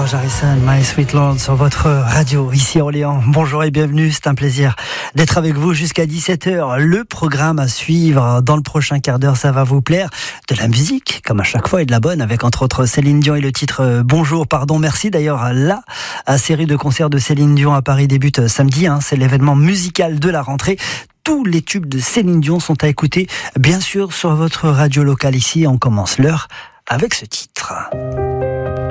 George Harrison, My Sweet Lord sur votre radio ici à Orléans. Bonjour et bienvenue, c'est un plaisir d'être avec vous jusqu'à 17h. Le programme à suivre dans le prochain quart d'heure, ça va vous plaire. De la musique, comme à chaque fois, et de la bonne, avec entre autres Céline Dion et le titre Bonjour, pardon, merci. D'ailleurs, la série de concerts de Céline Dion à Paris débute samedi, c'est l'événement musical de la rentrée. Tous les tubes de Céline Dion sont à écouter, bien sûr, sur votre radio locale ici. On commence l'heure avec ce titre.